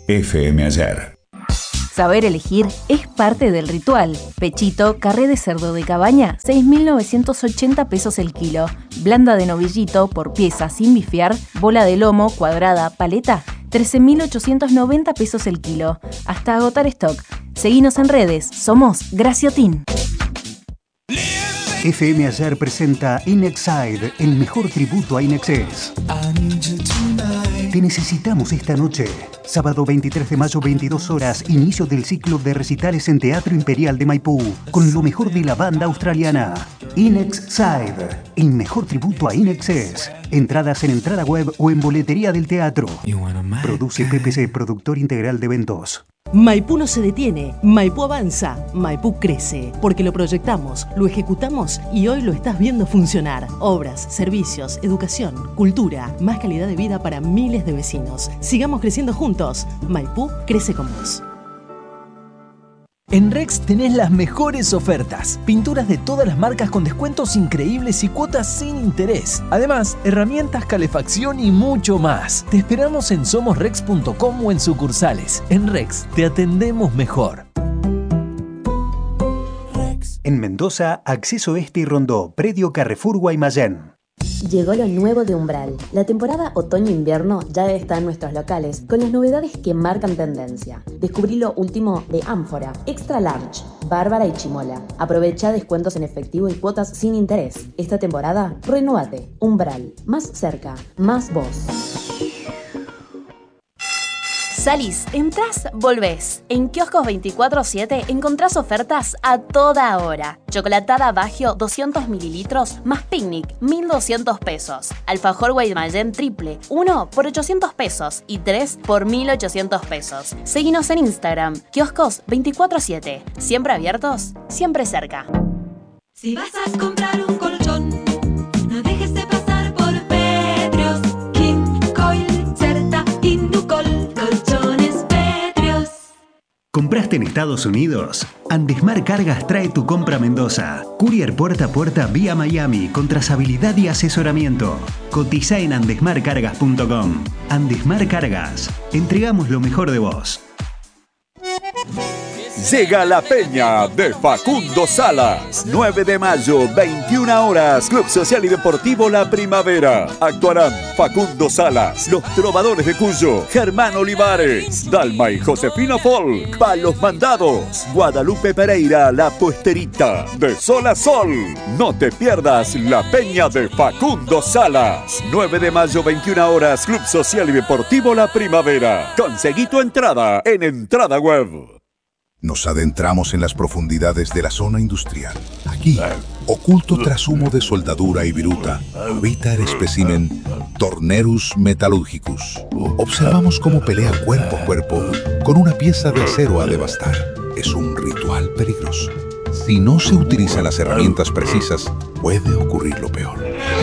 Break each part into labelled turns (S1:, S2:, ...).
S1: FM Ayer.
S2: Saber elegir es parte del ritual. Pechito, carré de cerdo de cabaña, 6.980 pesos el kilo. Blanda de novillito por pieza sin bifiar, bola de lomo, cuadrada, paleta, 13.890 pesos el kilo. Hasta agotar stock. Seguinos en redes, somos Graciotin.
S3: FM Ayer presenta Inexide, el mejor tributo a Inexcess. Te necesitamos esta noche. Sábado 23 de mayo, 22 horas, inicio del ciclo de recitales en Teatro Imperial de Maipú, con lo mejor de la banda australiana. Inexide, el mejor tributo a Inexcess. Entradas en entrada web o en boletería del teatro. Produce PPC, productor integral de eventos.
S4: Maipú no se detiene, Maipú avanza, Maipú crece, porque lo proyectamos, lo ejecutamos y hoy lo estás viendo funcionar. Obras, servicios, educación, cultura, más calidad de vida para miles de vecinos. Sigamos creciendo juntos. Maipú crece con vos.
S5: En Rex tenés las mejores ofertas. Pinturas de todas las marcas con descuentos increíbles y cuotas sin interés. Además, herramientas, calefacción y mucho más. Te esperamos en somosrex.com o en sucursales. En Rex te atendemos mejor.
S3: En Mendoza, Acceso Este y Rondó, Predio Carrefour Guaymallén.
S6: Llegó lo nuevo de Umbral. La temporada otoño-invierno ya está en nuestros locales, con las novedades que marcan tendencia. Descubrí lo último de Ánfora, Extra Large, Bárbara y Chimola. Aprovecha descuentos en efectivo y cuotas sin interés. Esta temporada, renuévate. Umbral. Más cerca, más vos.
S2: Salís, entrás, volvés. En Kioscos 24/7 encontrás ofertas a toda hora. Chocolatada Baggio 200 mililitros más Picnic, 1.200 pesos. Alfajor Guaymallén triple, 1 por 800 pesos y 3 por 1.800 pesos. Seguinos en Instagram, Kioscos 24/7. Siempre abiertos, siempre cerca.
S7: Si vas a comprar un colchón, no dejes de pasar por Petrios, King, Coil, Certa, Inducol.
S3: ¿Compraste en Estados Unidos? Andesmar Cargas trae tu compra a Mendoza. Courier puerta a puerta vía Miami con trazabilidad y asesoramiento. Cotiza en andesmarcargas.com. Andesmar Cargas. Entregamos lo mejor de vos.
S8: Llega la peña de Facundo Salas. 9 de mayo, 21 horas. Club Social y Deportivo La Primavera. Actuarán Facundo Salas, Los Trovadores de Cuyo, Germán Olivares, Dalma y Josefina Folk, Palos Mandados, Guadalupe Pereira, La Puesterita. De Sol a Sol. No te pierdas la peña de Facundo Salas. 9 de mayo, 21 horas. Club Social y Deportivo La Primavera. Conseguí tu entrada en Entrada Web.
S9: Nos adentramos en las profundidades de la zona industrial. Aquí, oculto tras humo de soldadura y viruta, habita el espécimen Tornerus metallurgicus. Observamos cómo pelea cuerpo a cuerpo con una pieza de acero a devastar. Es un ritual peligroso. Si no se utilizan las herramientas precisas, puede ocurrir lo peor.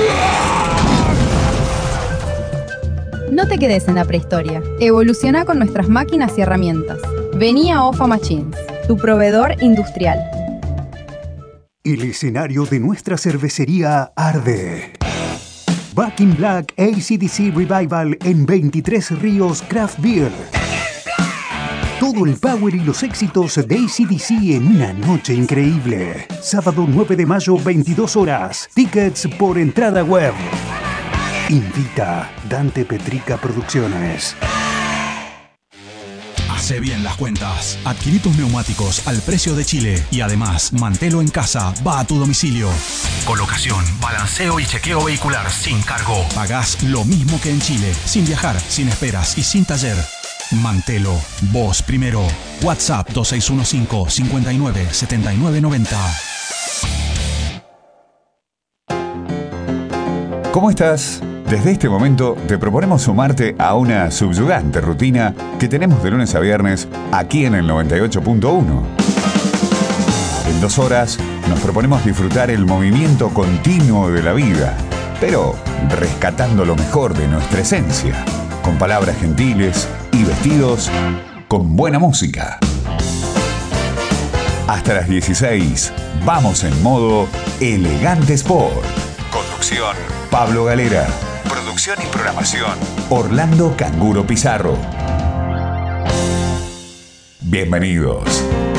S10: No te quedes en la prehistoria. Evoluciona con nuestras máquinas y herramientas. Vení a OFA Machines, tu proveedor industrial.
S3: El escenario de nuestra cervecería arde. Back in Black AC/DC Revival en 23 Ríos Craft Beer. Todo el power y los éxitos de AC/DC en una noche increíble. Sábado 9 de mayo, 22 horas. Tickets por entrada web. Invita Dante Petrica Producciones.
S11: Hace bien las cuentas. Adquirí tus neumáticos al precio de Chile y además Mantelo en casa va a tu domicilio. Colocación, balanceo y chequeo vehicular sin cargo. Pagás lo mismo que en Chile, sin viajar, sin esperas y sin taller. Mantelo, vos primero. WhatsApp 2615 59 79 90.
S1: ¿Cómo estás? Desde este momento te proponemos sumarte a una subyugante rutina que tenemos de lunes a viernes aquí en el 98.1. En 2 horas nos proponemos disfrutar el movimiento continuo de la vida, pero rescatando lo mejor de nuestra esencia, con palabras gentiles y vestidos con buena música. Hasta las 16, vamos en modo Elegante Sport. Conducción, Pablo Galera. Producción y programación, Orlando Canguro Pizarro. Bienvenidos.